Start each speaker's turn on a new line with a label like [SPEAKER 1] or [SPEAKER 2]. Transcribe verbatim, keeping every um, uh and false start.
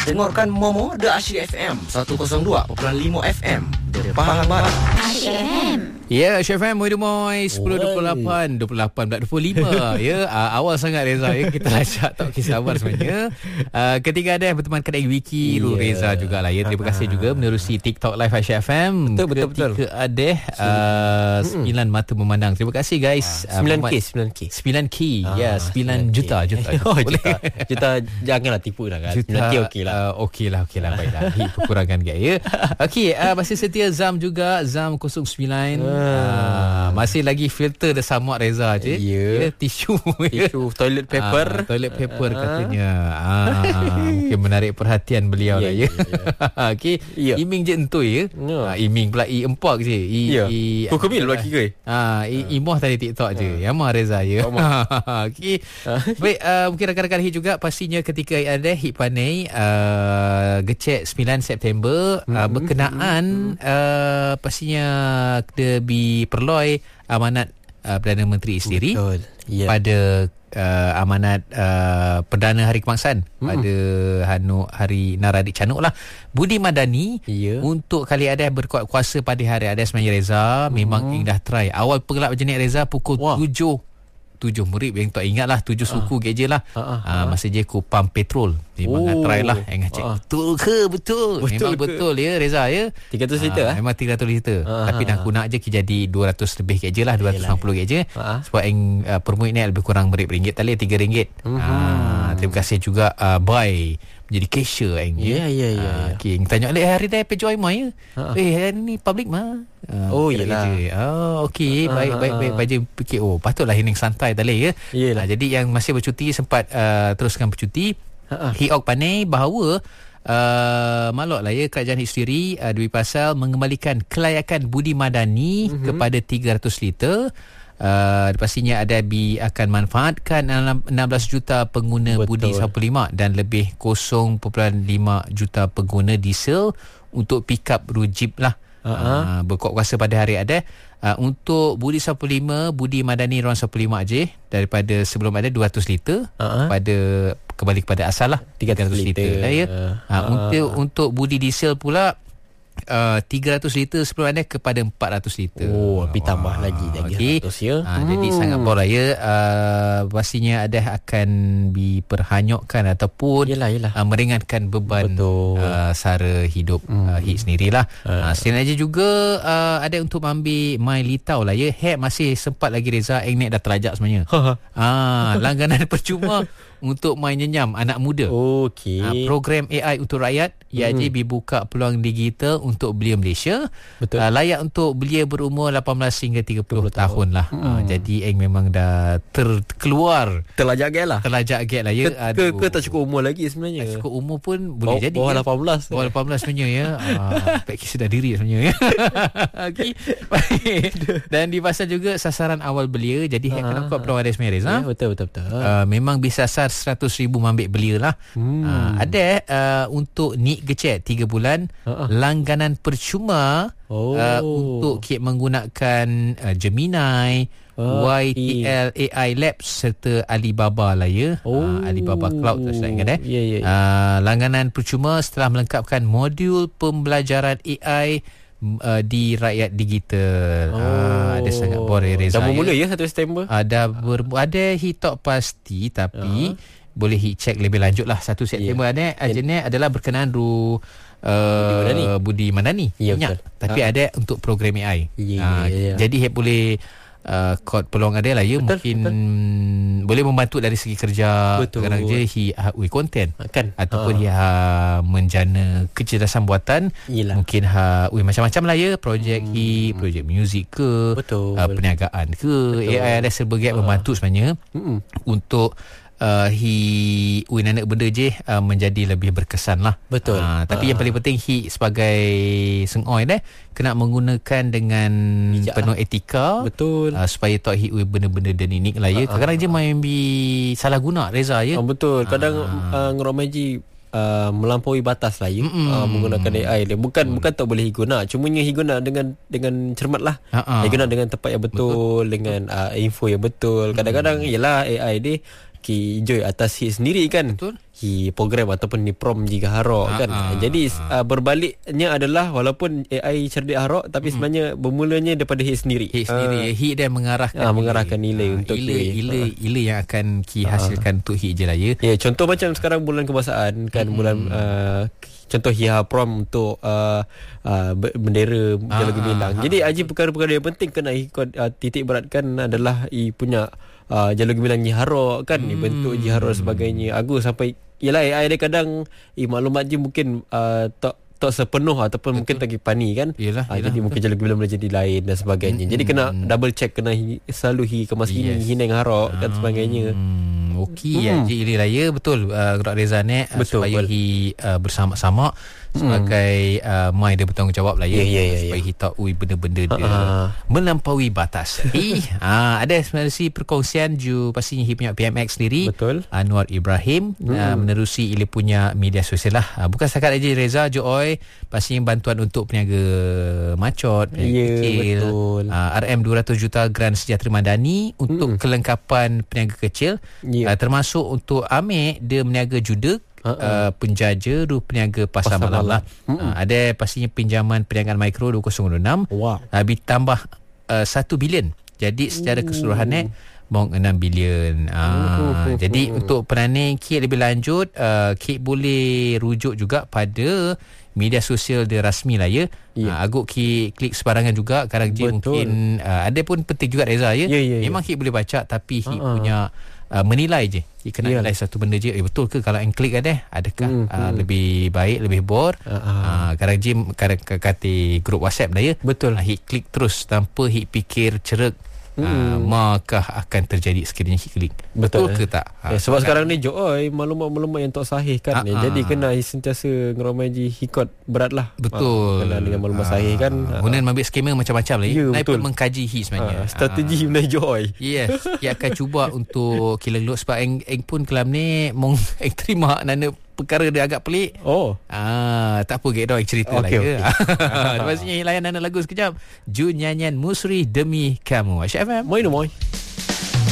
[SPEAKER 1] Dengarkan Momo The Asyik F M seratus dua perpuluhan lima F M dari Pahang Barat.
[SPEAKER 2] Asyik F M.
[SPEAKER 3] Ya, Asyik F M Muay Demoy sepuluh dua puluh lapan dua puluh lapan pula dua puluh lima. Ya, uh, awal sangat Reza ya. Kita lacak tak kisah sabar sebenarnya. Uh, ketika ada berteman kedai Wiki, yeah. Reza jugalah ya. Terima kasih juga menerusi TikTok Live Asyik F M.
[SPEAKER 4] Betul betul betul.
[SPEAKER 3] Ketika ada uh, sembilan mata memandang. Terima kasih guys.
[SPEAKER 4] Uh, sembilan K sembilan K.
[SPEAKER 3] sembilan K. Ya, sembilan juta juta.
[SPEAKER 4] Oh, juta. Juta janganlah tipu dah kan. sembilan K okeylah.
[SPEAKER 3] Uh, okeylah okeylah baiklah. Kekurangan guys ya. Okey, uh, masih setia Zam juga, Zam kosong sembilan. Uh. Uh, masih lagi filter dah samak Reza je.
[SPEAKER 4] Yeah.
[SPEAKER 3] Ya, tisu.
[SPEAKER 4] Tisu, toilet paper.
[SPEAKER 3] Uh, toilet paper uh. katanya. Uh, mungkin menarik perhatian beliau yeah, lah ya. Yeah, yeah. Okey, yeah. Iming je entui ya. Yeah. Uh, Iming pula I empat je. I
[SPEAKER 4] yeah.
[SPEAKER 3] I
[SPEAKER 4] Hukumil bagi ke?
[SPEAKER 3] Ah, uh, Imoh tadi TikTok je. Uh. Yamah Reza ya. Okey. Baik, uh, mungkin rakan-rakan hit juga pastinya ketika ada hit panai uh, gecek sembilan September uh, berkenaan uh, pastinya di perloi amanat uh, Perdana Menteri sendiri yeah. pada uh, amanat uh, Perdana Hari Kebangsaan hmm. pada Hanu Hari Naradik Canuk lah Budi Madani yeah. untuk kali ada berkuat kuasa pada hari ada sebenarnya Reza hmm. memang Ing dah try awal pergelap jenis Reza pukul Wah. tujuh tujuh murid yang tak ingat lah tujuh suku uh. geje lah uh, uh, uh. masa je ku pump petrol memang oh. try lah yang cek uh. betul ke betul, betul memang ke? Betul ya Reza ya
[SPEAKER 4] tiga ratus liter uh, eh?
[SPEAKER 3] Memang tiga ratus liter uh, tapi uh, dah guna je jadi dua ratus lebih geje lah dua ratus enam puluh geje uh. sebab yang uh, per murid ni lebih kurang beringgit tali tiga ringgit uh-huh. uh, terima kasih juga uh, Boy menjadi cashier yang
[SPEAKER 4] ya ya ya
[SPEAKER 3] okey tanya leh hari dah pejoy mai ya uh-huh. eh hari ni public mah uh,
[SPEAKER 4] oh iyalah
[SPEAKER 3] oh okey uh-huh. baik baik baik baik fikir oh patutlah ini santai tadi ya uh, jadi yang masih bercuti sempat uh, teruskan bercuti uh-huh. Hiok panai bahawa Uh, malok lah ya kerajaan sendiri uh, dua pasal mengembalikan kelayakan Budi Madani uh-huh. kepada tiga ratus liter. Uh, pastinya Adabi akan manfaatkan enam belas juta pengguna Betul. Budi satu lima dan lebih kosong perpuluhan lima juta pengguna diesel untuk pick up rujib lah. Uh-huh. Uh, berkuat kuasa pada hari ada uh, untuk Budi satu lima Budi Madani ruang satu lima je daripada sebelum ada dua ratus liter uh-huh. pada kembali kepada asal lah tiga ratus liter lah ya. Uh, uh, untuk untuk Budi diesel pula Uh, tiga ratus liter sebelum ada kepada empat ratus liter.
[SPEAKER 4] Oh, lebih tambah lagi lagi
[SPEAKER 3] seratus ya. Ha, hmm. Jadi sangat bor ya. Uh, pastinya ada akan diperhanyutkan ataupun
[SPEAKER 4] yelah, yelah.
[SPEAKER 3] Uh, meringankan beban uh, sara hidup hmm. uh, hit sendirilah. Uh. Uh, selain aja juga uh, ada untuk ambil My Litau lah ya. Hack masih sempat lagi Reza Engnet dah terajak sebenarnya. Ah, langganan percuma untuk main nyenyam anak muda.
[SPEAKER 4] Okey.
[SPEAKER 3] Ha, program A I untuk rakyat I A J hmm. dibuka peluang digital untuk belia Malaysia. Betul. Ha, layak untuk belia berumur lapan belas hingga tiga puluh tahun lah. Hmm. Ha, jadi Eng memang dah terkeluar.
[SPEAKER 4] Terlajak gap lah.
[SPEAKER 3] Terlajak gap lah ya.
[SPEAKER 4] Ke, ke, ke tak cukup umur lagi sebenarnya.
[SPEAKER 3] Tak cukup umur pun boleh
[SPEAKER 4] bawah,
[SPEAKER 3] jadi.
[SPEAKER 4] Bawah
[SPEAKER 3] ya.
[SPEAKER 4] lapan belas.
[SPEAKER 3] Bawah lapan belas sebenarnya ya. Ha, baik sudah diri sebenarnya ya. Okey. Dan di pasal juga sasaran awal belia. Jadi Hek kena kuat peluang ada sebenarnya Reza.
[SPEAKER 4] Ya, betul betul betul.
[SPEAKER 3] Uh, memang disasar seratus ribu ambil belia lah. Hmm. Uh, ada uh, untuk Nik Gecek tiga bulan uh-uh. langganan percuma oh. uh, untuk kit menggunakan uh, Gemini, oh, Y T L, okay. A I Labs serta Alibaba lah ya. Oh. Uh, Alibaba Cloud tu saya ingat eh. Yeah, yeah, yeah. Uh, langganan percuma setelah melengkapkan modul pembelajaran A I Uh, di rakyat digital. Oh. Ah, ada sangat bor Reza.
[SPEAKER 4] Dah bermula ya satu September.
[SPEAKER 3] Ada ber, ada hitok pasti tapi uh-huh. boleh hit check lebih lanjut lah satu September yeah. ada ajennya adalah berkenaan ru uh, Budi Madani. Budi Madani. Ya, yeah, tapi uh-huh. ada untuk program A I. Yeah, uh, yeah, yeah. Jadi hit boleh uh, kod peluang ada lah ya betul, mungkin betul. Boleh membantu dari segi kerja kadang je hi ha ui konten kan ataupun ha. ha menjana kecerdasan buatan. Yelah. Mungkin ha ui macam-macam lah ya projek hmm. hi projek muzik ke uh, perniagaan ke betul. A I ada serba gap ha. membantu sebenarnya hmm. untuk Uh, hi ui nanak benda je uh, menjadi lebih berkesan lah. Betul. Uh, tapi uh. yang paling penting hi sebagai sengoi deh kena menggunakan dengan bijak penuh etika. Betul. Uh, supaya tak hi ui benda-benda dan ini lah ya. Uh, Kadang-kadang uh, je main bi salah guna Reza ya. Oh, betul. Kadang uh. uh, ngeromaji Uh, melampaui batas lah ya uh, menggunakan A I dia bukan betul. bukan tak boleh guna cumanya guna dengan dengan cermat lah uh-huh. guna dengan tempat yang betul, betul. dengan uh, info yang betul kadang-kadang ialah A I dia
[SPEAKER 4] Ki Joy atas hit sendiri kan.
[SPEAKER 3] Betul.
[SPEAKER 4] Hi program ataupun ni prom jika harok
[SPEAKER 3] Ha,
[SPEAKER 4] kan.
[SPEAKER 3] ha,
[SPEAKER 4] Jadi
[SPEAKER 3] ha.
[SPEAKER 4] uh, berbaliknya adalah walaupun A I cerdik harok tapi hmm. sebenarnya bermulanya daripada hit sendiri.
[SPEAKER 3] Hit sendiri.
[SPEAKER 4] Uh,
[SPEAKER 3] Hit dia mengarahkan
[SPEAKER 4] ah, mengarahkan nilai
[SPEAKER 3] Ah,
[SPEAKER 4] untuk
[SPEAKER 3] ila,
[SPEAKER 4] Ki.
[SPEAKER 3] ila,
[SPEAKER 4] Ah.
[SPEAKER 3] ila yang akan Ki hasilkan untuk hit je raya.
[SPEAKER 4] Ya, contoh macam sekarang bulan kebangsaan kan, hmm. bulan uh, contoh Hiha Prom untuk uh, uh, bendera Jalan
[SPEAKER 3] Ah,
[SPEAKER 4] Gemilang.
[SPEAKER 3] ah,
[SPEAKER 4] Jadi Haji perkara-perkara yang penting kena uh, titik beratkan adalah i punya uh, Jalan Gemilang Nyiharok kan, hmm. bentuk Nyiharok sebagainya. Agus sampai yalah A I dia kadang i maklumat je mungkin uh, tak tak sepenuh ataupun betul. Mungkin lagi pani kan.
[SPEAKER 3] Yelah,
[SPEAKER 4] ha,
[SPEAKER 3] yelah,
[SPEAKER 4] jadi betul. Mungkin Jalan Gemilang boleh jadi lain dan sebagainya. Hmm. Jadi kena double check, kena hi, selalu hi kemas yes. ini hineng harok dan sebagainya.
[SPEAKER 3] Hmm, okey
[SPEAKER 4] hmm.
[SPEAKER 3] ya, Haji Ili Raya betul uh, Gerak Reza ni uh, supaya
[SPEAKER 4] betul.
[SPEAKER 3] hi uh, bersama-sama sebagai uh, mai dia bertanggungjawab lah ya,
[SPEAKER 4] yeah, yeah, yeah,
[SPEAKER 3] supaya
[SPEAKER 4] yeah.
[SPEAKER 3] hi tahu benda-benda dia
[SPEAKER 4] uh-huh.
[SPEAKER 3] melampaui batas. eh, uh, ada sebenarnya perkongsian ju pastinya hi punya P M X sendiri.
[SPEAKER 4] Betul.
[SPEAKER 3] Anwar Ibrahim hmm. uh, menerusi Ili punya media sosial lah. Uh, bukan setakat aja Reza Joy, pastinya bantuan untuk peniaga macot, peniaga
[SPEAKER 4] yeah,
[SPEAKER 3] kecil.
[SPEAKER 4] Betul.
[SPEAKER 3] Uh, R M dua ratus juta Gran Sejahtera Madani untuk hmm. kelengkapan peniaga kecil, yeah. uh, termasuk untuk ambil dia meniaga juda. Uh-uh. Uh, penjaja ru peniaga pasar, pasar malam, malam lah. Uh, ada pastinya pinjaman perniagaan mikro dua ribu dua puluh enam.
[SPEAKER 4] Wow.
[SPEAKER 3] Uh, ditambah uh, satu bilion. Jadi secara keseluruhannya bong enam bilion. Uh, uh, uh, jadi uh. untuk penaning Kit lebih lanjut, uh, Kit boleh rujuk juga pada media sosial dia rasmi lah ya. Yeah. Uh, aguk Kit klik sebarangan juga. Kadang je mungkin uh, ada pun penting juga Reza ya.
[SPEAKER 4] Yeah, yeah,
[SPEAKER 3] Memang
[SPEAKER 4] yeah.
[SPEAKER 3] Kit boleh baca tapi Kit
[SPEAKER 4] uh-uh.
[SPEAKER 3] punya Uh, menilai je. Dia kena yeah. nilai satu benda je. Eh betul ke kalau yang klik ada? Adakah hmm, uh, hmm. lebih baik, lebih bor? Uh-huh. Uh, kadang Jim kadang kata grup WhatsApp dah ya.
[SPEAKER 4] Betul.
[SPEAKER 3] Uh, hit klik terus tanpa hit fikir cerek. Hmm. Uh, maka akan terjadi sekiranya hit klik. Betul, betul ke tak?
[SPEAKER 4] Ya, sebab kan sekarang ni Joy maklumat-maklumat yang tak sahih kan. Uh-huh. Ya, jadi kena sentiasa ngeramai je hikot berat lah.
[SPEAKER 3] Betul.
[SPEAKER 4] Uh, kena dengan maklumat uh, sahih kan.
[SPEAKER 3] Kemudian uh, ambil skema macam-macam lah ya.
[SPEAKER 4] Yeah,
[SPEAKER 3] Naik
[SPEAKER 4] betul.
[SPEAKER 3] pun mengkaji hit sebenarnya.
[SPEAKER 4] Uh, strategi uh, menaik Joy.
[SPEAKER 3] Yes. Dia akan cuba untuk kilang load sebab eng, eng pun kelam ni mong eng terima nana perkara dia agak pelik.
[SPEAKER 4] Oh.
[SPEAKER 3] Ah, tak apa get doi cerita
[SPEAKER 4] okay,
[SPEAKER 3] lah ya.
[SPEAKER 4] Okay.
[SPEAKER 3] Lepas ni layan nana lagu sekejap. Ju nyanyian Musri Demi Kamu. Aisyah F M.
[SPEAKER 4] Moi no moi.